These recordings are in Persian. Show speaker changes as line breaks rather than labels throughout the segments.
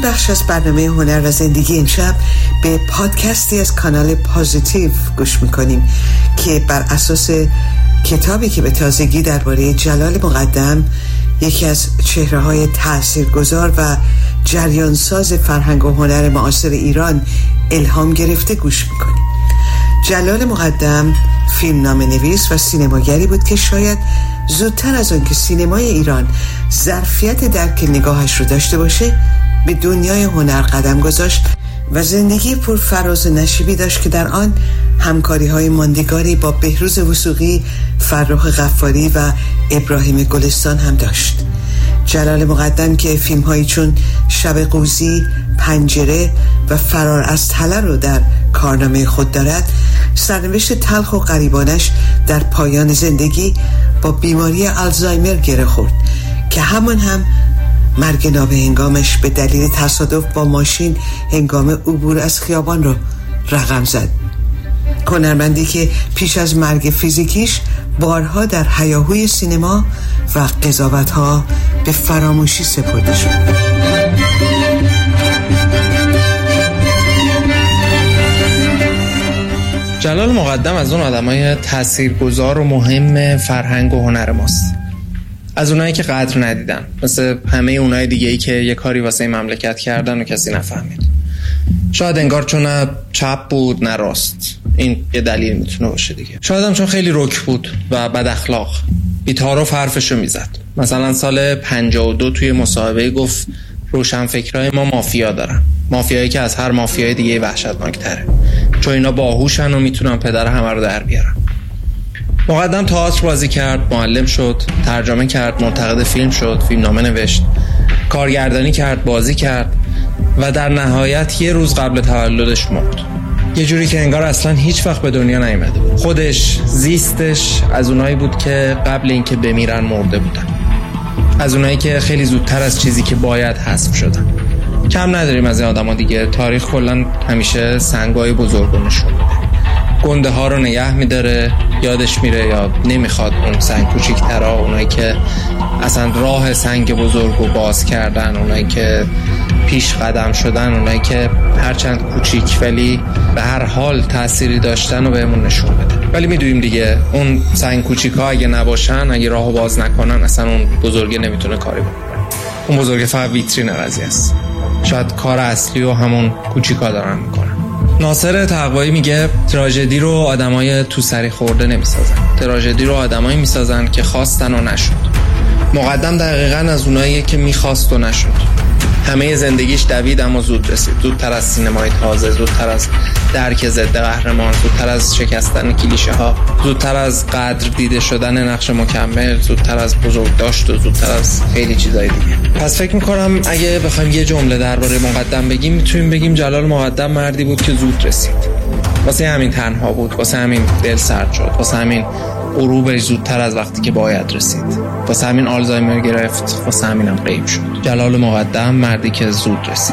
بخش از برنامه هنر و زندگی امشب به پادکستی از کانال پازیتیو گوش میکنیم که بر اساس کتابی که به تازگی درباره جلال مقدم، یکی از چهره‌های تاثیرگذار و جریانساز فرهنگ و هنر معاصر ایران الهام گرفته گوش میکنیم. جلال مقدم فیلمنامه‌نویس و سینماگری بود که شاید زودتر از آن که سینمای ایران ظرفیت درک نگاهش رو داشته باشه به دنیای هنر قدم گذاشت و زندگی پر فراز و نشیبی داشت که در آن همکاری‌های ماندگاری با بهروز وثوقی، فرخ غفاری و ابراهیم گلستان هم داشت. جلال مقدم که فیلم‌هایی چون شب قوزی، پنجره و فرار از تله رو در کارنامه خود دارد، سرنوشت تلخ و غریبانش در پایان زندگی با بیماری آلزایمر گره خورد که همان هم مرگ نابهنگامش به دلیل تصادف با ماشین هنگام عبور از خیابان رو رقم زد. هنرمندی که پیش از مرگ فیزیکیش بارها در هیاهوی سینما و قضاوت‌ها به فراموشی سپرده شد.
جلال مقدم از اون آدمای تاثیرگذار و مهم فرهنگ و هنر ماست. از اونایی که قدر ندیدن، مثل همه اونای دیگه‌ای که یه کاری واسه مملکت کردن و کسی نفهمید. شاید انگار چون نه چپ بود نه راست. این یه دلیل میتونه باشه دیگه. شاید هم چون خیلی رک بود و بد اخلاق. بی‌تعارف حرفشو میزد. مثلا سال 52 توی مصاحبه گفت روشنفکرای ما مافیا دارن. مافیایی که از هر مافیای دیگه وحشتناک‌تره. چون اینا باهوشن و میتونن پدر همه رو در بیارن. مقدم تئاتر بازی کرد، معلم شد، ترجمه کرد، منتقد فیلم شد، فیلمنامه نوشت، کارگردانی کرد، بازی کرد و در نهایت یه روز قبل تولدش مرد. یه جوری که انگار اصلا هیچ وقت به دنیا نیامده بود. خودش، زیستش از اونایی بود که قبل اینکه بمیرن مرده بودن. از اونایی که خیلی زودتر از چیزی که باید حذف شدن. کم نداریم از این آدما دیگه. تاریخ کلا همیشه سنگای بزرگو نشون میده. گنده ها رو نگه میداره، یادش میره یا نمیخواد اون سنگ کوچیک‌ترا، اونایی که اصلا راه سنگ بزرگو باز کردن، اونایی که پیش قدم شدن، اونایی که هرچند کوچیک ولی به هر حال تأثیری داشتن و بهمون نشون بده. ولی میدونیم دیگه اون سنگ کوچیک‌ها اگه نباشن، اگه راهو باز نکنن، اصلا اون بزرگه نمیتونه کاری بکنه. اون بزرگه فقط ویترین قضیه است. شاید کار اصلی و همون کوچیکا دارن میکنن. ناصر تقوایی میگه تراژدی رو آدمای تو سری خورده نمیسازن. تراژدی رو آدمایی میسازن که خواستن و نشد. مقدم دقیقاً از اوناییه که میخواست و نشد. همه زندگیش دوید اما زود رسید. زودتر از سینمای تازه، زودتر از درک ضد قهرمان، زودتر از شکستن کلیشه ها، زودتر از قدر دیده شدن نقش مکمل، زودتر از بزرگ داشت و زودتر از خیلی چیزای دیگه. پس فکر میکنم اگه بخوایم یه جمله درباره مقدم بگیم، میتونیم بگیم جلال مقدم مردی بود که زود رسید. واسه همین تنها بود، واسه همین دل سرد شد، واسه همین غروبش زودتر از وقتی که باید رسید، واسه همین آلزایمر گرفت، واسه همینم غیب شد. جلال مقدم مردی که زود رسید.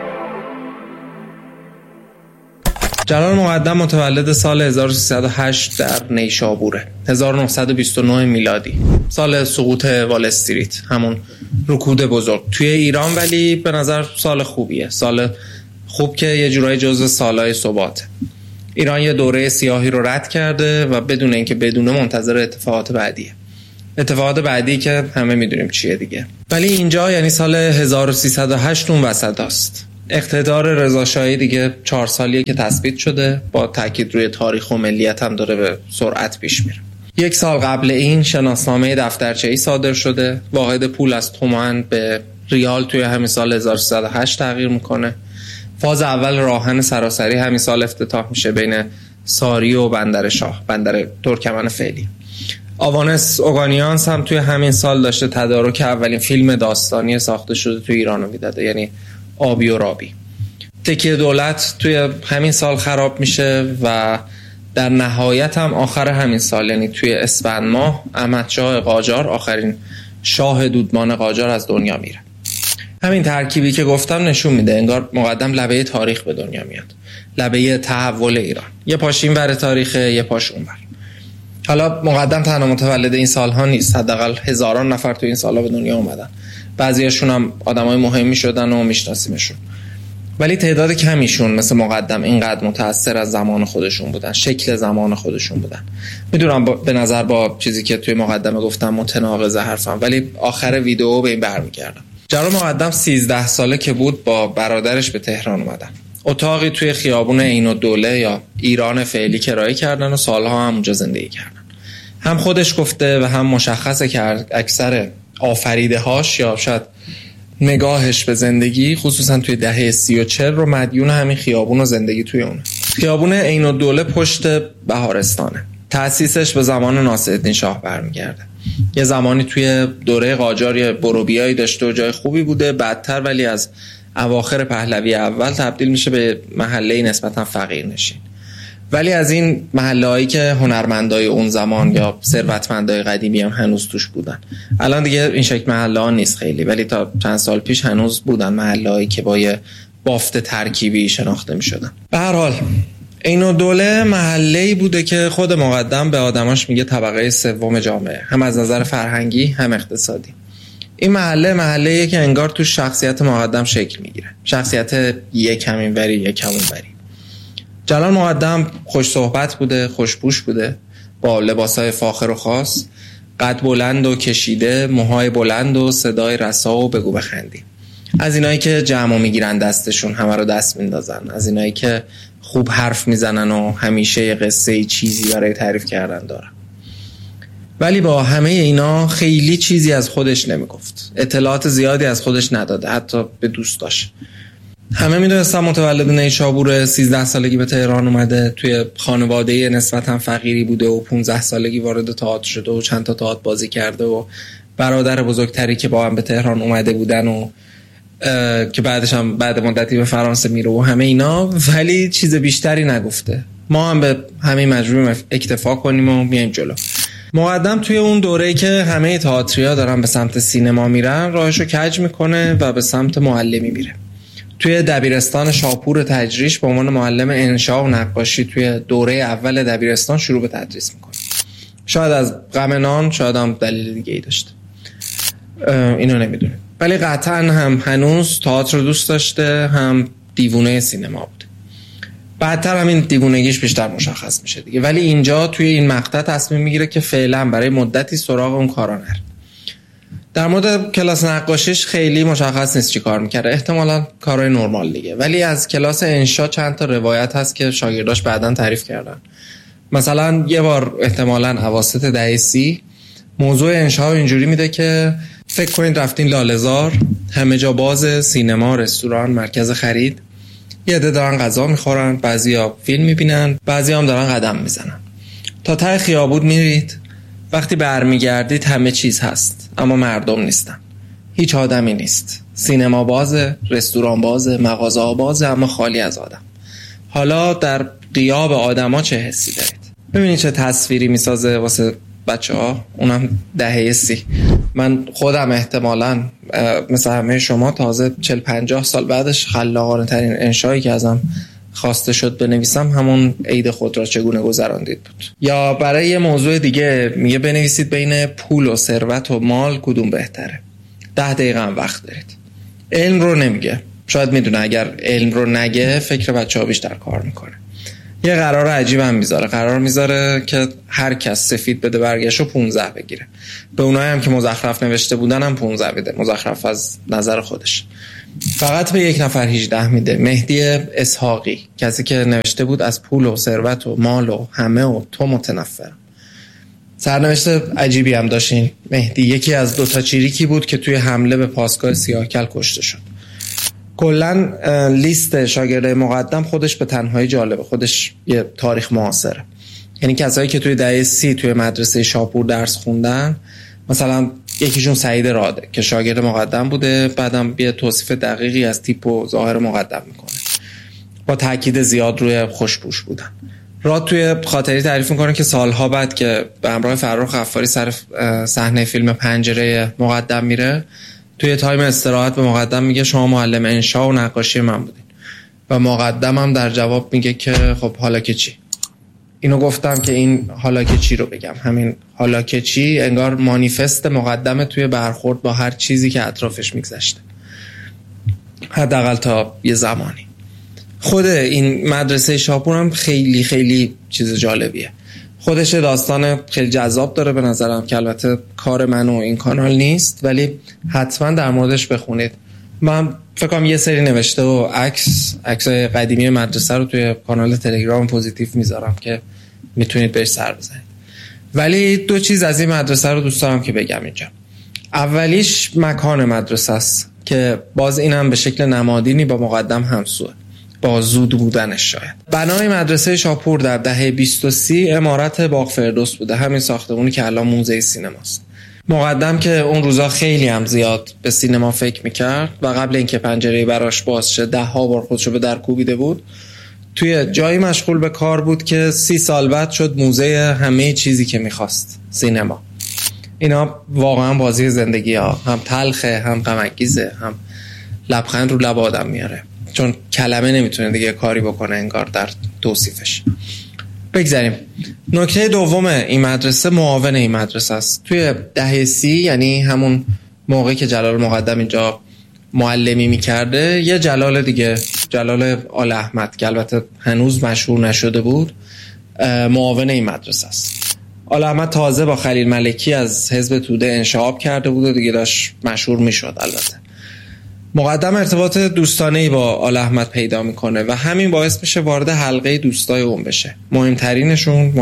جلال مقدم متولد سال 1308 در نیشابوره. 1929 میلادی، سال سقوط وال استریت، همون رکود بزرگ توی ایران. ولی به نظر سال خوبیه، سال خوب که یه جورای جزو سالهای ثباته. ایران یه دوره سیاهی رو رد کرده و بدون اینکه بدونه منتظر اتفاقات بعدیه. اتفاقات بعدی که همه میدونیم چیه دیگه. ولی اینجا یعنی سال 1308 اون وسط است. اقتدار رضاشاهی دیگه 4 سالیه که تثبیت شده، با تاکید روی تاریخ و ملیت هم داره به سرعت پیش میره. 1 سال قبل این شناسنامه دفترچه‌ای صادر شده. واحد پول از تومان به ریال توی همین سال 1308 تغییر میکنه. فاز اول راهن سراسری همین سال افتتاح میشه بین ساری و بندر شاه، بندر ترکمن فعلی. آوانس اوگانیانس هم توی همین سال داشته تدارک اولین فیلم داستانی ساخته شده توی ایران رو میداده، یعنی آبی و رابی. تکیه دولت توی همین سال خراب میشه و در نهایت هم آخر همین سال، یعنی توی اسفند ماه، احمدشاه قاجار، آخرین شاه دودمان قاجار، از دنیا میره. همین ترکیبی که گفتم نشون میده انگار مقدم لبه تاریخ به دنیا میاد، لبه تحول ایران. یه پاش این ور تاریخه، یه پاش اون ور. حالا مقدم تنها متولد این سالها نیست، حداقل هزاران نفر تو این سالها به دنیا اومدن بعضیاشون هم آدمای مهمی شدن و میشناسیمشون، ولی تعداد کمیشون مثل مقدم اینقدر متأثر از زمان خودشون بودن، شکل زمان خودشون بودن. میدونم به نظر با چیزی که توی مقدمه گفتم متناقض حرفم، ولی آخر ویدیو به این برمیگردم. جلال مقدم 13 ساله که بود با برادرش به تهران اومدن. اتاقی توی خیابون عین‌الدوله یا ایران فعلی کرایه کردن و سالها هم اونجا زندگی کردن. هم خودش گفته و هم مشخصه که اکثر آفریده‌هاش یا شاید نگاهش به زندگی خصوصا توی دهه 30 و 40 رو مدیون همین خیابون و زندگی توی اونه. خیابون عین‌الدوله پشت بهارستانه. تأسیسش به زمان ناصرالدین شاه برمیگرده. یه زمانی توی دوره قاجار یه بروبیایی داشته و جای خوبی بوده، بعدتر ولی از اواخر پهلوی اول تبدیل میشه به محله نسبتا فقیرنشین. ولی از این محله‌هایی که هنرمندای اون زمان یا ثروتمندای قدیمی هم هنوز توش بودن. الان دیگه این شکل محله‌ها نیست خیلی، ولی تا چند سال پیش هنوز بودن محله‌هایی که با یه بافت ترکیبی شناخته می‌شدن. به هر حال عین‌الدوله محله‌ای بوده که خود مقدم به آدماش میگه طبقه سوم جامعه، هم از نظر فرهنگی هم اقتصادی. این محله‌ایه که انگار تو شخصیت مقدم شکل میگیره. شخصیت یکم اینوری یکم اونوری. جلال مقدم خوش صحبت بوده، خوشبوش بوده، با لباسای فاخر و خاص، قد بلند و کشیده، موهای بلند و صدای رسا و بگو بخندی. از اینایی که جمع میگیرن دستشون همه رو دست میندازن، از اینایی که خوب حرف میزنن و همیشه یه قصه چیزی برای تعریف کردن دارن. ولی با همه اینا خیلی چیزی از خودش نمیگفت. اطلاعات زیادی از خودش نداده، حتی به دوستاش. همه میدونستن متولد نیشابور، 13 سالگی به تهران اومده، توی خانواده نسبتا فقیری بوده و 15 سالگی وارد تئاتر شده و چند تا تئاتر بازی کرده و برادر بزرگتری که با هم به تهران اومده بودن و که بعدش هم بعد مدتی به فرانسه میره و همه اینا، ولی چیز بیشتری نگفته. ما هم به همین مجبوریم اکتفا کنیم و میایم جلو. مقدم توی اون دوره‌ای که همه تئاتریا دارن به سمت سینما میرن، راهشو کج میکنه و به سمت معلمی میره. توی دبیرستان شاپور تجریش به عنوان معلم انشا و نقاشی توی دوره اول دبیرستان شروع به تدریس میکنه. شاید از غم نان، شاید هم دلیل دیگه ای داشته، اینو نمیدونیم، ولی قطعا هم هنوز تئاتر رو دوست داشته، هم دیوونه سینما بود. بعدتر هم این دیوونگیش بیشتر مشخص میشه دیگه. ولی اینجا توی این مقطع تصمیم میگیره که فعلا برای مدتی سراغ اون کارا نره. در مورد کلاس نقاشیش خیلی مشخص نیست چی کار میکرده، احتمالاً کارهای نرمال دیگه. ولی از کلاس انشا چند تا روایت هست که شاگرداش بعداً تعریف کردن. مثلا یه بار احتمالاً اواسط دهه 30 موضوع انشا اینجوری میده که فکر کنید رفتین لاله‌زار، همه جا باز، سینما، رستوران، مرکز خرید، یه عده دارن غذا میخورن، بعضیا فیلم میبینن، بعضیا هم دارن قدم میزنن. تا ته خیابون میرید، وقتی برمیگردید همه چیز هست اما مردم نیستن، هیچ آدمی نیست، سینما بازه، رستوران بازه، مغازه ها بازه، اما خالی از آدم. حالا در غیاب آدما چه حسی دارید؟ ببینید چه تصویری میسازه واسه بچه ها، اونم دهه 30. من خودم احتمالاً مثل همه شما تازه 40-50 سال بعدش خلاقانه ترین انشایی که ازم خواسته شد بنویسم همون عید خود را چگونه گذراندید بود. یا برای یه موضوع دیگه میگه بنویسید بین پول و ثروت و مال کدوم بهتره. 10 دقیقه هم وقت دارید. علم رو نمیگه، شاید میدونه اگر علم رو نگه فکر بچه‌ها بیشتر کار میکنه. یه قرار عجیب هم میذاره، قرار میذاره که هر کس سفید بده برگشو 15 بگیره. به اونایی هم که مزخرف نوشته بودن هم 15 بده، مزخرف از نظر خودش. فقط به یک نفر 18 میده، مهدی اسحاقی، کسی که نوشته بود از پول و ثروت و مال و همه و تو متنفرم. سرنوشت عجیبی هم داشتین. مهدی یکی از 2 تا چیریکی بود که توی حمله به پاسگاه سیاهکل کشته شد. کلن لیست شاگردای مقدم خودش به تنهایی جالبه، خودش یه تاریخ معاصره. یعنی کسایی که توی دهه 30 توی مدرسه شاپور درس خوندن، مثلا یکیشون سعید راده که شاگرد مقدم بوده، بعدم یه توصیف دقیقی از تیپ و ظاهر مقدم میکنه با تاکید زیاد روی خوشپوش بودن. راد توی خاطری تعریف میکنه که سالها بعد که به همراه فرخ غفاری سر صحنه فیلم پنجره مقدم میره، توی تایم استراحت به مقدم میگه شما معلم انشا و نقاشی من بودین، و مقدم هم در جواب میگه که خب حالا که چی؟ اینو گفتم که این حالا که چی رو بگم. همین حالا که چی انگار مانیفست مقدمه توی برخورد با هر چیزی که اطرافش میگذشته، حداقل تا یه زمانی. خود این مدرسه شاپور هم خیلی خیلی چیز جالبیه. خودش داستان خیلی جذاب داره به نظرم که البته کار من و این کانال نیست، ولی حتما در موردش بخونید. من فکر کنم یه سری نوشته و عکسای قدیمی مدرسه رو توی کانال تلگرام پوزیتیو میذارم که میتونید بهش سر بزنید. ولی 2 چیز از این مدرسه رو دوست دارم که بگم اینجا. اولیش مکان مدرسه است که باز اینم به شکل نمادینی با مقدم همسوه، با زود بودنش. شاید بنای مدرسه شاپور در دهه 20 و 30 عمارت باغ فردوس بوده، همین ساختمونی که الان موزه سینماست. مقدم که اون روزا خیلی هم زیاد به سینما فکر میکرد و قبل اینکه پنجره براش باز شه 10 بار خودشو به در کوبیده بود، توی جایی مشغول به کار بود که 30 سال بعد شد موزه همه چیزی که میخواست، سینما. اینا واقعا بازی زندگی ها، هم تلخه، هم غم انگیزه، هم لبخند رو لب آدم میاره، چون کلمه نمیتونه دیگه کاری بکنه انگار در توصیفش. بگذاریم. نکته دوم این مدرسه معاون این مدرسه است. توی دهه 30، یعنی همون موقعی که جلال مقدم اینجا معلمی میکرده، یه جلال دیگه، جلال آل احمد که البته هنوز مشهور نشده بود، معاون این مدرسه است. آل احمد تازه با خلیل ملکی از حزب توده انشعاب کرده بود و دیگه داشت مشهور میشد. البته مقدم ارتباط دوستانه‌ای با آل احمد پیدا میکنه و همین باعث میشه وارد حلقه دوستای اون بشه. مهمترین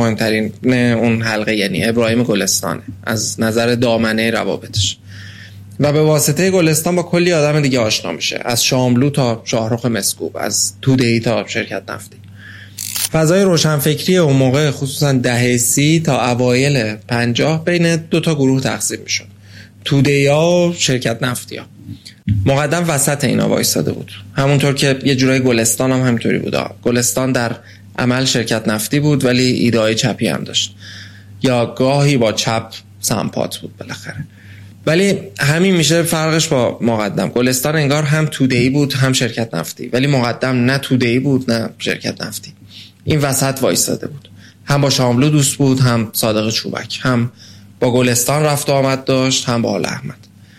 اون حلقه یعنی ابراهیم گلستانه از نظر دامنه روابطش، و به واسطه گلستان با کلی آدم دیگه آشنا میشه، از شاملو تا شاهرخ مسکوب، از توده‌ای تا شرکت نفتی. فضای روشنفکری اون موقع خصوصا دهه 30 تا اوایل 50 بین 2 گروه تقسیم میشد، توده‌ای‌ها و شرکت نفتی‌ها. مقدم وسط اینا وایساده بود، همونطور که یه جورای گلستان هم همینطوری بود. گلستان در عمل شرکت نفتی بود ولی ایده‌های چپی هم داشت، یا گاهی با چپ سمپات بود بالاخره. ولی همین میشه فرقش با مقدم. گلستان انگار هم توده‌ای بود هم شرکت نفتی، ولی مقدم نه توده‌ای بود نه شرکت نفتی. این وسط وایساده بود، هم با شاملو دوست بود، هم صادق چوبک، هم با گلستان رفت و آمد داشت، هم با آل احمد.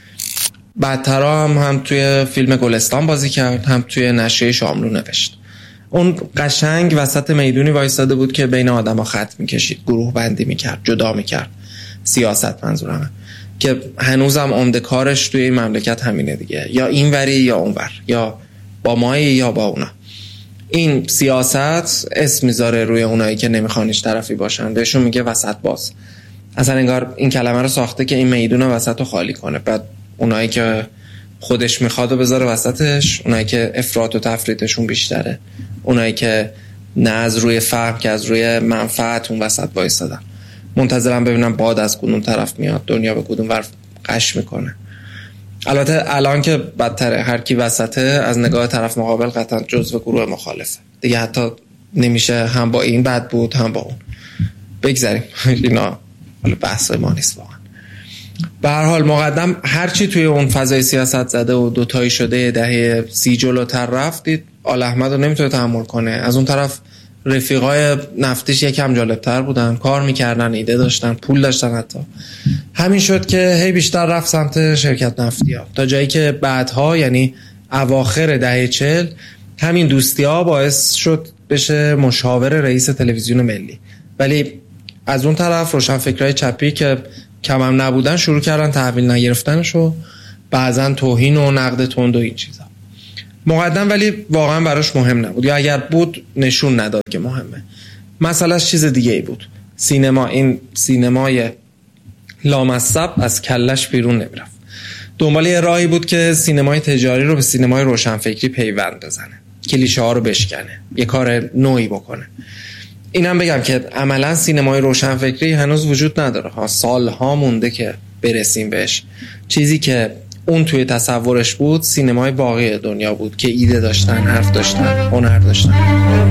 بعدترا هم توی فیلم گلستان بازی کرد، هم توی نشریه شاملو نوشت. اون قشنگ وسط میدونی وایساده بود که بین آدما خط میکشید، گروه بندی میکرد، جدا میکرد. سیاست منظورمه، که هنوزم عمده کارش توی این مملکت همینه دیگه، یا اینوری یا اونور، یا با مایی یا با اونا. این سیاست اسم میذاره روی اونایی که نمیخوانش طرفی باشن، بهشون میگه وسط باز. اصلا انگار این کلمه رو ساخته که این میدون وسط رو خالی کنه، بعد اونایی که خودش میخواد و بذاره وسطش، اونایی که افراط و تفریطشون بیشتره، اونایی که نه از روی فهم که از روی منفعت اون وسط وایسادن. منتظرم ببینم باد از کدوم طرف میاد، دنیا به کدوم ور قش میکنه. البته الان که بدتره، هر کی وسطه از نگاه طرف مقابل قطعا جزو گروه مخالفه دیگه، حتی نمیشه هم با این بد بود هم با اون. بگذاریم اینا حالا بحث ما نیست واقعا. به هر حال مقدم هرچی توی اون فضای سیاست زده و دوتایی شده دهه 30 جلوتر رفت، دید آل احمد رو نمیتونه تحمل کنه. از اون طرف رفیقای نفتیش یکم جالبتر بودن، کار میکردن، ایده داشتن، پول داشتن حتی. همین شد که هی بیشتر رفت سمت شرکت نفتی ها، تا جایی که بعدها یعنی اواخر دهه 40 همین دوستی ها باعث شد بشه مشاور رئیس تلویزیون ملی. ولی از اون طرف روشنفکرای چپی که کم هم نبودن شروع کردن تحویل نگرفتنش و بعضن توهین و نقد تند و این چیزا. مقدم ولی واقعا براش مهم نبود، یا اگر بود نشون نداد که مهمه. مسئلهش چیز دیگه ای بود. سینما، این سینمای لامصب از کلش بیرون نمیرفت. دنبال یه راهی بود که سینمای تجاری رو به سینمای روشنفکری پیوند بزنه، کلیشه ها رو بشکنه، یه کار نوعی بکنه. اینم بگم که عملا سینمای روشنفکری هنوز وجود نداره ها، سالها مونده که برسیم بهش. چیزی که اون توی تصورش بود سینمای باقی دنیا بود که ایده داشتن، حرف داشتن، هنر داشتن.